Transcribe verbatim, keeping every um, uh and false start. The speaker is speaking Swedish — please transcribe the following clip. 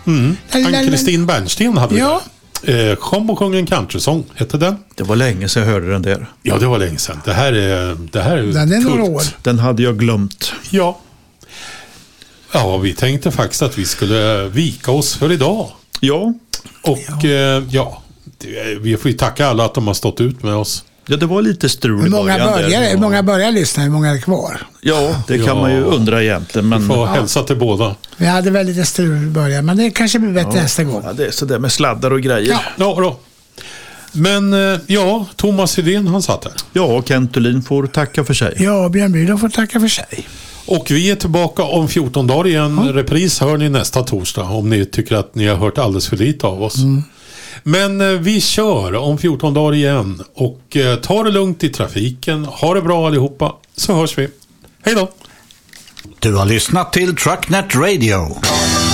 Mm. Ann-Kristin Bernsten hade ja. det. Eh, Kom och sjung en countrysång hette den. Det var länge sedan jag hörde den där. Ja, det var länge sedan. Det här är, det här är, den är några år. Den hade jag glömt. Ja. Ja, vi tänkte faktiskt att vi skulle vika oss för idag. Ja. Och ja, eh, ja vi får ju tacka alla att de har stått ut med oss. Ja, det var lite strul hur många börjar, där. hur många börjar lyssna, hur många är kvar? Ja, det kan ja. man ju undra egentligen. Men... Vi får ja. hälsa till båda. Vi hade väl lite strul i början, men det kanske blir bättre ja. nästa gång. Ja, det är sådär med sladdar och grejer. Ja, ja då. Men ja, Thomas Hedén, han satt här. Ja, Kent Thulin får tacka för sig. Ja, Björn Bülow får tacka för sig. Och vi är tillbaka om fjorton dagar igen. Ja. Repris hör ni nästa torsdag om ni tycker att ni har hört alldeles för lite av oss. Mm. Men eh, vi kör om fjorton dagar igen. Och eh, ta det lugnt i trafiken. Ha det bra allihopa. Så hörs vi. Hej då! Du har lyssnat till Trucknet Radio.